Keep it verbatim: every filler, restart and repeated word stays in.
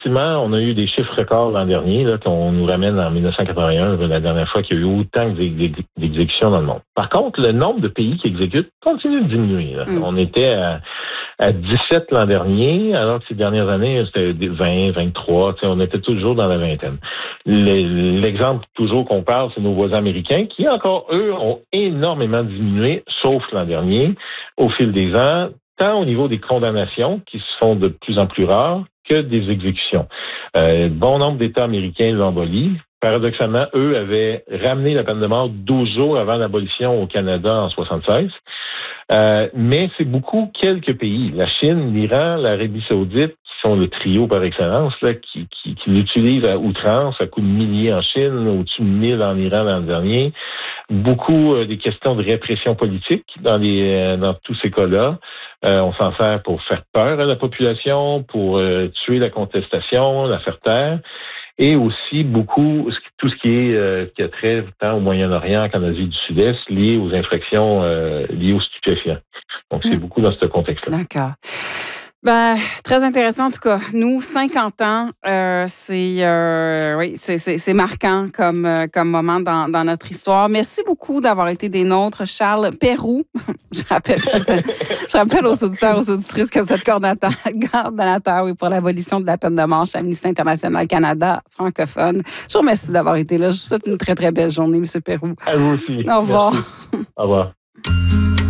effectivement, on a eu des chiffres records l'an dernier, là, qu'on nous ramène en dix-neuf cent quatre-vingt-un, la dernière fois qu'il y a eu autant d'exécutions dans le monde. Par contre, le nombre de pays qui exécutent continue de diminuer. Là. Mm. On était à, à dix-sept l'an dernier, alors que ces dernières années, c'était vingt, vingt-trois, on était toujours dans la vingtaine. L'exemple toujours qu'on parle, c'est nos voisins américains qui, encore, eux, ont énormément diminué, sauf l'an dernier, au fil des ans, tant au niveau des condamnations, qui se font de plus en plus rares, que des exécutions. Euh, bon nombre d'États américains l'embolient. Paradoxalement, eux avaient ramené la peine de mort douze jours avant l'abolition au Canada en soixante-seize. Euh, mais c'est beaucoup quelques pays. La Chine, l'Iran, l'Arabie saoudite, qui sont le trio par excellence, là, qui, qui, qui l'utilisent à outrance, à coups de milliers en Chine, au-dessus de mille en Iran l'an dernier. Beaucoup euh, des questions de répression politique dans, les, euh, dans tous ces cas-là. Euh, on s'en sert pour faire peur à la population, pour euh, tuer la contestation, la faire taire. Et aussi beaucoup, tout ce qui est euh, qui a trait tant au Moyen-Orient qu'en Asie du Sud-Est, lié aux infractions euh, liées aux stupéfiants. Donc, c'est mmh. beaucoup dans ce contexte-là. D'accord. Ben, très intéressant en tout cas. Nous, cinquante ans, euh, c'est euh, oui, c'est, c'est, c'est marquant comme, euh, comme moment dans, dans notre histoire. Merci beaucoup d'avoir été des nôtres, Charles Péroux. je, rappelle que vous êtes, je rappelle aux auditeurs, aux auditrices que vous êtes coordonnateur, coordonnateur oui, pour l'abolition de la peine de mort chez Amnesty International Canada francophone. Je vous remercie d'avoir été là. Je vous souhaite une très, très belle journée, M. Péroux. À vous aussi. Au revoir. Merci. Au revoir.